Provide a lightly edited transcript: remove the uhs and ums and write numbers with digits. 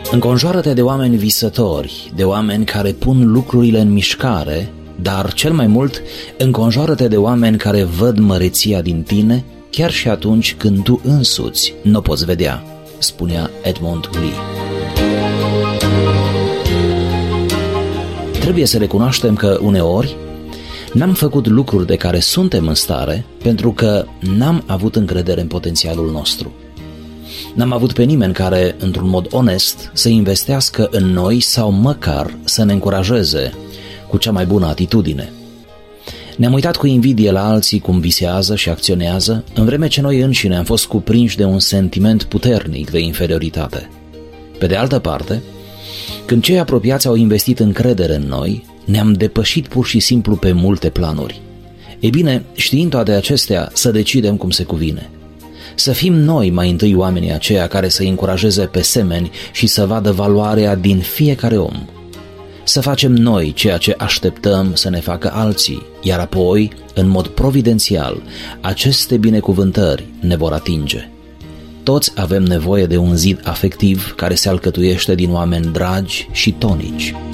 Înconjoară-te de oameni visători, de oameni care pun lucrurile în mișcare, dar cel mai mult înconjoară-te de oameni care văd măreția din tine, chiar și atunci când tu însuți nu poți vedea, spunea Edmund Lee. Trebuie să recunoaștem că uneori n-am făcut lucruri de care suntem în stare pentru că n-am avut încredere în potențialul nostru. N-am avut pe nimeni care, într-un mod onest, să investească în noi sau măcar să ne încurajeze cu cea mai bună atitudine. Ne-am uitat cu invidie la alții cum visează și acționează, în vreme ce noi înșine am fost cuprinși de un sentiment puternic de inferioritate. Pe de altă parte, când cei apropiați au investit încredere în noi, ne-am depășit pur și simplu pe multe planuri. Ei bine, știind toate acestea, să decidem cum se cuvine. Să fim noi mai întâi oamenii aceia care să încurajeze pe semeni și să vadă valoarea din fiecare om. Să facem noi ceea ce așteptăm să ne facă alții, iar apoi, în mod providențial, aceste binecuvântări ne vor atinge. Toți avem nevoie de un zid afectiv care se alcătuiește din oameni dragi și tonici.